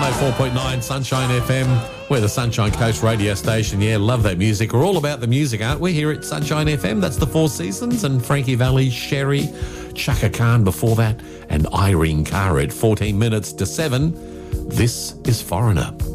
104.9 Sunshine FM. We're the Sunshine Coast radio station. Yeah, love that music. We're all about the music, aren't we, here at Sunshine FM? That's the Four Seasons and Frankie Valli, Sherry, Chaka Khan before that, and Irene Cara at 14 minutes to 7. This is Foreigner.